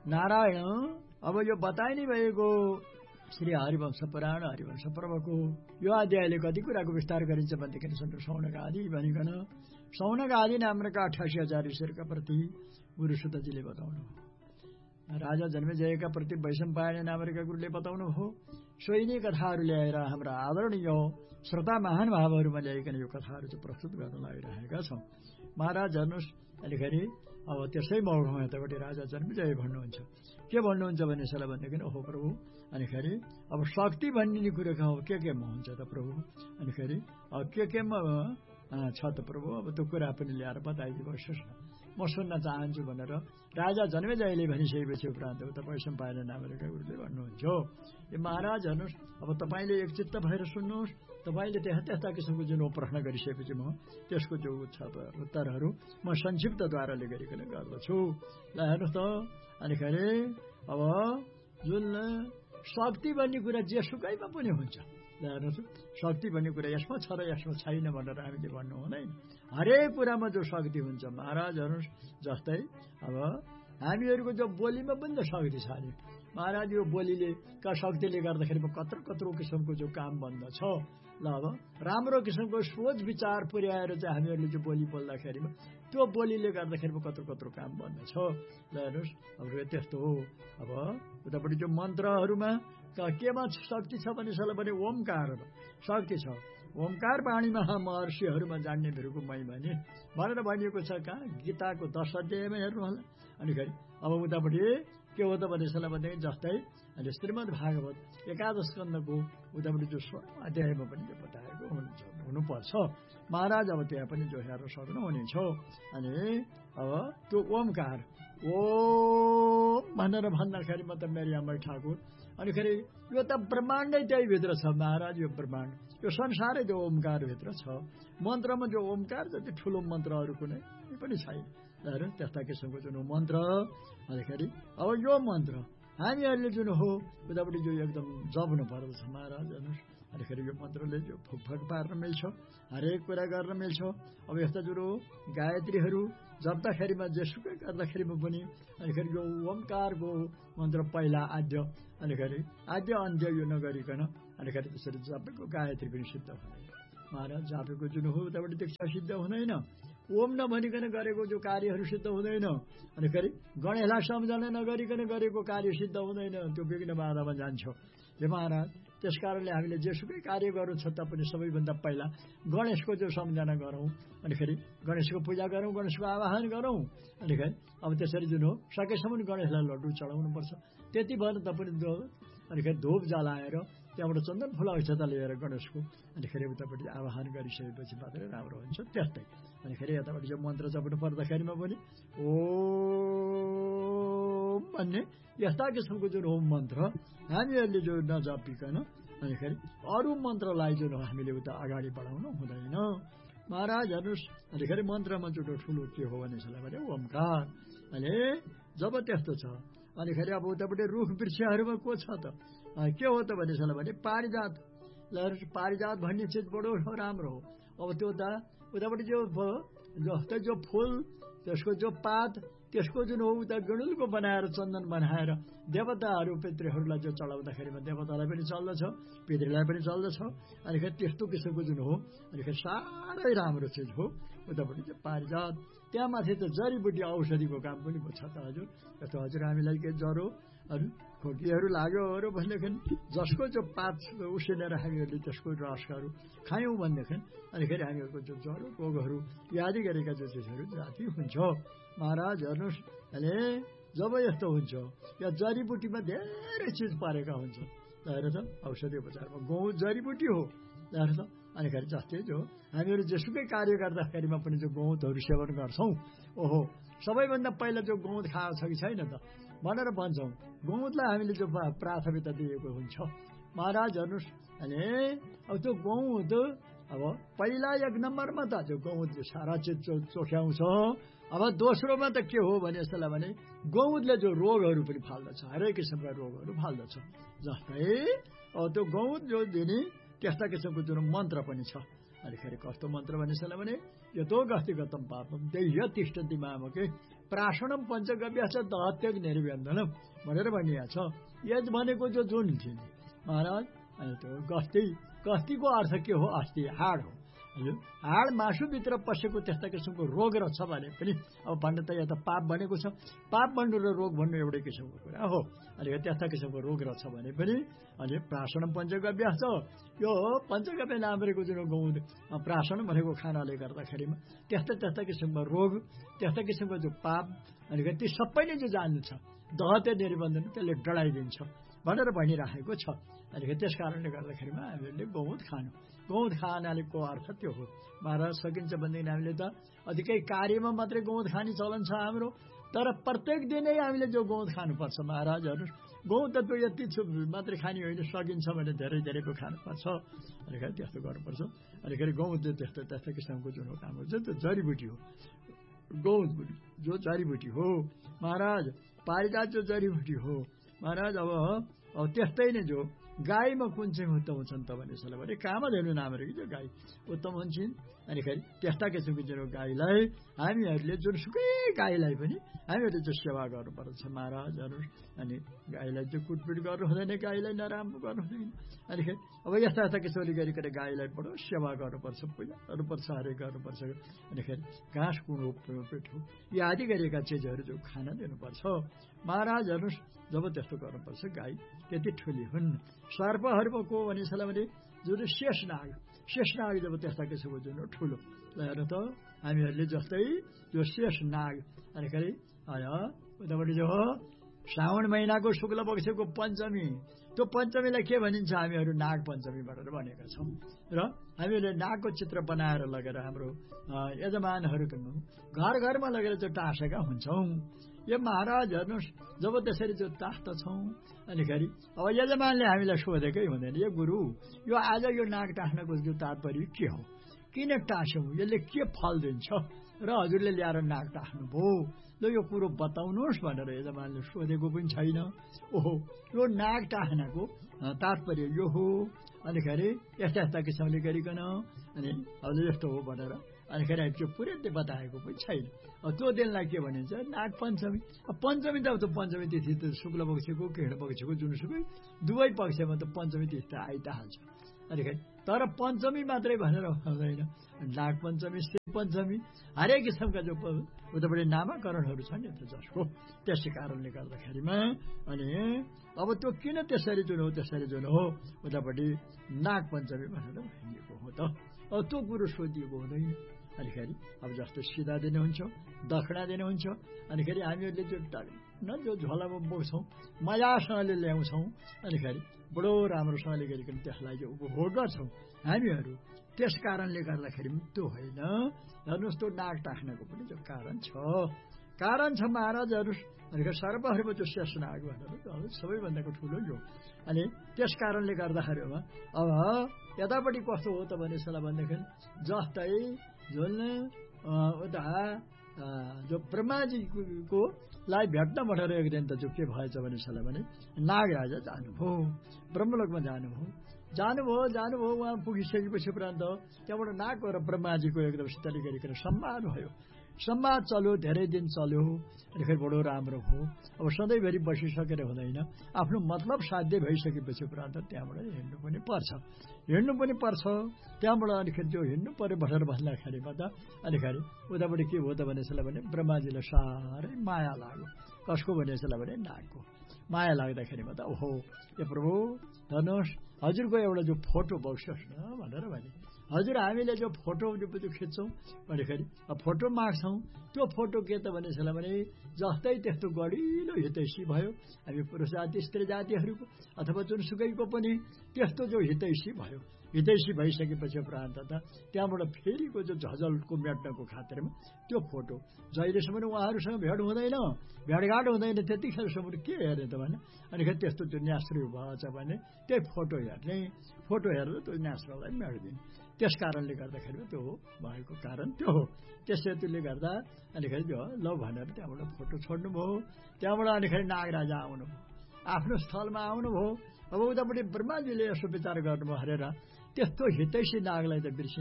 नारायण अब यो बताइ नै भएको श्री हरिवंश पुराण हरिवंश पर्वको यो अध्यायले कति कुराको विस्तार गरिन्छ भनेदेखि सुन्नु सौनक आदि भनिकन सौनक आदि नामका 88,000 ऋषिहरूका प्रति गुरु सुतजीले बताउनु राजा जन्मेजयका प्रति वैशम्पायन नामका गुरुले बताउनु हो सोही नै कथाहरू ल्याएर हाम्रा आदरणीय श्रोता महानुभावहरूमा ल्याइकन यो कथाहरू चाहिँ प्रस्तुत गर्न लागिरहेका छौं महाराज हेर्नुहोस् अलिकति अब त्यसै मौकामा यतापट्टि राजा जन्मेजय भन्नुहुन्छ के भन्नुहुन्छ भने सला भनेदेखि ओहो प्रभु अनिखेरि अब शक्ति भन्ने कुरो केमा हुन्छ त प्रभु अनिखेरि अब केमा छ त प्रभु अब त्यो कुरा पनि ल्याएर बताइदिनुहोस् म सुन्न चाहन्छु भनेर राजा जन्मेजयले भनिसकेपछि उपरान्त तपाईँ सम्पायन नामका गुरुले भन्नुहुन्छ यो महाराज हेर्नुहोस् अब तपाईँले एकचित्त भएर सुन्नुहोस् तपाईँले त्यस्ता किसिमको जुन प्रश्न गरिसकेपछि म त्यसको जो उत्तरहरू म संक्षिप्तद्वाराले गरिकन गर्दछु ल हेर्नुहोस् त अनिखेरि अब जुन शक्ति भन्ने कुरा जेसुकैमा पनि हुन्छ हेर्नुहोस् शक्ति भन्ने कुरा यसमा छ र यसमा छैन भनेर हामीले भन्नु हुँदैन हरेक कुरामा जो शक्ति हुन्छ महाराज हेर्नुहोस् जस्तै अब हामीहरूको जो बोलीमा पनि त शक्ति छ नि महाराज यो बोलीले शक्तिले गर्दाखेरि कत्रो कत्रो किसिमको जो काम बन्दछ ल अब राम्रो किसिमको सोच विचार पुर्याएर चाहिँ हामीहरूले जो बोली बोल्दाखेरिमा त्यो बोलीले गर्दाखेरि कत्रो कत्रो काम बन्दछ ल हेर्नुहोस् अब त्यस्तो हो अब उतापट्टि जो मन्त्रहरूमा केमा शक्ति छ भने ओमकारमा शक्ति छ ओमकार वाणीमा महर्षिहरूमा जान्ने भिरको मै भनेर भनिएको छ कहाँ गीताको 10 अध्यायमा हेर्नु होला अनिखेरि अब उतापट्टि के हो त भने जस्तै अनि श्रीमद् भागवत 11 स्कन्धको उतापट्टि जो 16 अध्यायमा पनि यो बताएको हुनुपर्छ महाराज अब त्यहाँ पनि जो हेर्न सक्नुहुनेछ अनि अब त्यो ओमकार ओम भनेर भन्दाखेरि म त मेरियामल ठाकुर अनिखेरि यो त ब्रह्माण्डै त्यही भित्र छ महाराज यो ब्रह्माण्ड यो संसारै त्यो ओमकार भित्र छ मन्त्रमा जो ओमकार जति ठुलो मन्त्रहरू कुनै पनि छैन हेर त्यस्ता किसिमको जुन मन्त्र अनिखेरि अब यो मन्त्र हामीहरूले जुन हो उतापट्टि जो एकदम जप्नु पर्दछ महाराज हेर्नुहोस् अनिखेरि यो मन्त्रले जो फुकफक पार्न मिल्छ हरेक कुरा गर्न मिल्छ अब यस्ता जुन गायत्रीहरू जप्दाखेरिमा जेसुकै गर्दाखेरिमा पनि अनिखेरि यो ओमकारको मन्त्र पहिला आद्य अनिखेरि आद्य अन्त्य यो नगरिकन अनिखेरि त्यसरी जपेको गायत्री पनि सिद्ध हुँदैन महाराज जापेको जुन हो उतापट्टि दीक्षा सिद्ध हुँदैन ओम नभनिकन गरेको जो कार्यहरू सिद्ध हुँदैन अनिखेरि गणेशलाई सम्झना नगरिकन गरेको कार्य सिद्ध हुँदैन त्यो विघ्न बाधामा जान्छ हे महाराज त्यसकारणले हामीले जेसुकै कार्य गर्नु छ तापनि सबैभन्दा पहिला गणेशको जो सम्झना गरौँ अनिखेरि गणेशको पूजा गरौँ गणेशको आवाहन गरौँ अनिखेरि अब त्यसरी जुन हो सकेसम्म गणेशलाई लड्डु चढाउनुपर्छ त्यति भएर तपाईँ अनिखेरि धूप जलाएर त्यहाँबाट चन्दन फुल अक्षता लिएर गणेशको अनिखेरि उतापट्टि आवाहन गरिसकेपछि मात्रै राम्रो हुन्छ त्यस्तै अनिखेरि यतापट्टि जो मन्त्र जप्नु पर्दाखेरिमा पनि ओम भन्ने यस्ता किसिमको जुन होम मन्त्र हामीहरूले जो नजपिकन अनिखेरि अरू मन्त्रलाई जुन हामीले उता अगाडि बढाउनु हुँदैन महाराज हेर्नुहोस् अनिखेरि मन्त्रमा जुन ठुलो के हो भने ओमकार अनि जब त्यस्तो छ अनिखेरि अब उतापट्टि रुख वृक्षहरूमा को छ त के हो त भने पारिजात पारिजात भन्ने चिज बडो राम्रो हो अब त्यो त उतापट्टि जो फूल त्यसको जो पात त्यसको जुन हो उता गणुलको बनाएर चन्दन बनाएर देवताहरू पितृहरूलाई जो चढाउँदाखेरिमा देवतालाई पनि चल्दछ पितृलाई पनि चल्दछ अनिखेरि त्यस्तो किसिमको जुन हो अनिखेरि साह्रै राम्रो चिज हो उतापट्टि चाहिँ पारिजात त्यहाँ माथि त जडीबुटी औषधिको काम पनि छ त हजुर जस्तो हजुर हामीलाई के ज्वरो खोकीहरू लाग्योहरू भनेदेखि जसको जो पात उसिनेर हामीहरूले त्यसको रसहरू खायौँ भनेदेखि अनिखेरि हामीहरूको जो ज्वरो रोगहरू यादी गरेका जो चिजहरू जाति हुन्छ महाराज हेर्नुहोस् अहिले जब यस्तो हुन्छ या जडीबुटीमा धेरै चिज परेका हुन्छ हेर त औषधि उपचारमा गहुँ जडीबुटी हो हेर त अनिखेरि जस्तै जो हामीहरू जेसुकै कार्य गर्दाखेरिमा पनि जो गहुँतहरू सेवन गर्छौँ ओहो सबैभन्दा पहिला जो गहुँत खाएको छ कि छैन त भनेर भन्छौँ गहुँतलाई हामीले जो प्राथमिकता दिएको हुन्छ महाराज हेर्नुहोस् अनि अब त्यो गहुँत अब पहिला 1 नम्बरमा त त्यो गहुँतले सारा चिज चोख्याउँछ अब दोस्रोमा त के हो भने यसलाई भने गहुँतले जो रोगहरू पनि फाल्दछ हरेक किसिमका रोगहरू फाल्दछ जस्तै अब त्यो गहुँत जो दिने त्यस्ता किसिमको जुन मन्त्र पनि छ अनिखेरि कस्तो मन्त्र भने यसलाई भने यतो गस्तिगतम पापम त्यही तिष्ठन्ति मामके प्राशनम पञ्चगव्य छ दहत्यग निर्व्यन्दनम भनेर भनिएको छ। यज भनेको जो जुन थियो महाराज, अनि त्यो गस्तीको अर्थ के हो? अस्ति हाड हो। हाड मासुभित्र पसेको त्यस्ता किसिमको रोग रहेछ भने पनि अब भन्न त यहाँ त पाप भनेको छ, पाप भन्नु र रोग भन्नु एउटै किसिमको कुरा हो। अनि त्यस्ता किसिमको रोग रहेछ भने पनि अनि प्राशनम पञ्चगव्य छ, यो पञ्चगव्य नाम रहेको जुन गहुँ प्राशन भनेको खानाले गर्दाखेरिमा त्यस्ता किसिमको रोग, त्यस्ता किसिमको जो पाप अनि ती सबैले जो जान्नु छ दहत्य निर्बन्धन त्यसले डढाइदिन्छ भनेर भनिराखेको छ। अनि त्यस कारणले गर्दाखेरिमा हामीले गहुँत खानु, गहुँत खानालेको अर्थ त्यो हो महाराज। सकिन्छ भनेदेखि हामीले त अधिकै कार्यमा मात्रै गहुँत खाने चलन छ हाम्रो, तर प्रत्येक दिनै हामीले जो गहुँत खानुपर्छ महाराजहरू। गहुँ त त्यो यति मात्रै खाने होइन, सकिन्छ भने धेरै धेरै पो खानुपर्छ। अनि त्यस्तो गर्नुपर्छ। अनि गहुँ त्यस्तो किसिमको जुन हो काम हुन्छ त्यो जडीबुटी हो। गहुँ जो जडीबुटी हो महाराज, पारिजात जो जडीबुटी हो महाराज। अब त्यस्तै नै जो गाईमा कुन चाहिँ उत्तम हुन्छन् त भने कामधेनु नाम रहेको जो गाई उत्तम हुन्छन्। अनि त्यस्ता किसिमको जुन गाईलाई हामीहरूले जुनसुकै गाईलाई पनि हामीहरूले चाहिँ सेवा गर्नुपर्छ महाराजहरू। अनि गाईलाई चाहिँ कुटपिट गर्नु हुँदैन, गाईलाई नराम्रो गर्नु हुँदैन। अनि अब यस्ता किसिमले गरिकन गाईलाई बडो सेवा गर्नुपर्छ, पूजा गर्नुपर्छ, हरेक गर्नुपर्छ। अनि घाँस कुँडो पेठो यी आदि गरेका चिजहरू जो खाना दिनुपर्छ महाराजहरू। जब त्यस्तो गर्नुपर्छ गाई त्यति ठुली हुन्। सर्पहरूमा को भनिसला भने जुन शेषनाग जब त्यस्ता किसिमको जुन ठुलो हेर्नु त हामीहरूले जस्तै जो शेषनाग। अनि उताबाट जो हो श्रावण महिनाको शुक्ल पक्षको पञ्चमी, त्यो पञ्चमीलाई के भनिन्छ हामीहरू नाग पञ्चमी भनेर भनेका छौँ। र हामीले नागको चित्र बनाएर लगेर हाम्रो यजमानहरूको घर घरमा लगेर चाहिँ टाँसेका हुन्छौँ। यो महाराज हेर्नुहोस्, जब त्यसरी जो टाँस्दछौँ अनि अब यजमानले हामीलाई सोधेकै हुँदैन, यो गुरु यो आज यो नाग टाँस्नको जो तात्पर्य के हो, किन टाँस्यौँ, यसले के फल दिन्छ र हजुरले ल्याएर नाग टाँस्नुभयो, ल यो कुरो बताउनुहोस् भनेर यजमानले सोधेको पनि छैन। ओहो, यो नाग टाँस्नको तात्पर्य यो हो। अनि यस्ता किसिमले गरिकन अनि हजुर यस्तो हो भनेर अनि त्यो पुरै बताएको पनि छैन। त्यो दिनलाई के भनिन्छ? नाग पञ्चमी। पञ्चमी त त्यो पञ्चमी तिथि त शुक्ल पक्षको कृष्ण पक्षको जुनसुकै दुवै पक्षमा त पञ्चमी तिथि त आइ त हाल्छ। अनि तर पञ्चमी मात्रै भनेर हुँदैन, नाग पञ्चमी, शिव पञ्चमी, हरेक किसिमका जो उतापट्टि नामाकरणहरू छन् नि त जसको, त्यसै कारणले गर्दाखेरिमा अनि अब त्यो किन त्यसरी जुन हो उतापट्टि नाग पञ्चमी भनेर भनिएको हो त। अब त्यो कुरो सोधिएको हुँदैन। अनि अब जस्तो सिधा दिनुहुन्छ, दक्षिणा दिनुहुन्छ, अनि हामीहरूले जो झोलामा बोक्छौँ मजासँगले ल्याउँछौँ, अनि बडो राम्रोसँगले गरिकन त्यसलाई चाहिँ उपभोग गर्छौँ हामीहरू। त्यस कारणले गर्दाखेरि त्यो होइन। हेर्नुहोस्, त्यो नाग टाँस्नको पनि जो कारण छ महाराजहरू। अनि सर्पहरूमा जो शेषनाग भनेर सबैभन्दाको ठुलो यो। अनि त्यस कारणले गर्दाखेरिमा अब यतापट्टि कस्तो हो त भनेदेखि जस्तै जुन उता जो ब्रह्माजीको लाई भेट्न भनेर एक दिन त जो के भएछ भने नाग राजा जानुभयो, ब्रह्मलोकमा जानुभयो। उहाँ पुगिसकेपछि उपरान्त त्यहाँबाट नागको र ब्रह्माजीको एकदम शीतली गरिकन संवाद चल्यो, धेरै दिन चल्यो। अनि बडो राम्रो भयो। अब सधैँभरि बसिसकेर हुँदैन, आफ्नो मतलब साध्य भइसकेपछि उपरान्त त्यहाँबाट हिँड्नु पनि पर्छ। त्यहाँबाट अनि त्यो हिँड्नु पर्यो भनेर भन्दाखेरिमा त अनि उताबाट के भयो त भने ब्रह्माजीलाई साह्रै माया लाग्यो। कसको भनेसला भने नागको माया लाग्दाखेरिमा त ओहो ए प्रभु धनुष हजुरको एउटा जो फोटो बक्सोस् न भनेर भने। हजुर हामीले जो फोटो खिच्छौँ भनेखेरि फोटो माग्छौँ, त्यो फोटो के त भनेसला भने जस्तै त्यस्तो गढिलो हितैषी भयो हामी पुरुष जाति स्त्री जातिहरूको अथवा जुनसुकैको पनि त्यस्तो जो हितैषी भयो। हितैषी भइसकेपछि उपरान्त त त्यहाँबाट फेरिको जो झझलको मेट्नको खातिरमा त्यो फोटो जहिलेसम्म उहाँहरूसँग भेटघाट हुँदैन त्यतिखेरसम्म के हेर्ने त भने। अनि त्यस्तो त्यो न्यास्रो भएछ भने त्यही फोटो हेरेर त्यो न्यास्रोलाई मेट्दिने। त्यस कारणले गर्दाखेरि त्यो भएको कारण त्यो हो। त्यस हेतुले गर्दा अनि ल भनेर त्यहाँबाट फोटो छोड्नुभयो। त्यहाँबाट अनि नागराजा आउनुभयो, आफ्नो स्थलमा आउनुभयो। अब उतापट्टि ब्रह्माजीले यसो विचार गर्नुभयो, हरेर त्यस्तो हितैषी नागलाई त बिर्सिनु